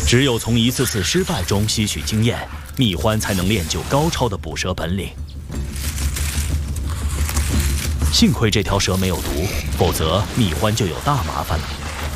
只有从一次次失败中吸取经验，蜜獾才能练就高超的捕蛇本领。幸亏这条蛇没有毒，否则蜜獾就有大麻烦了。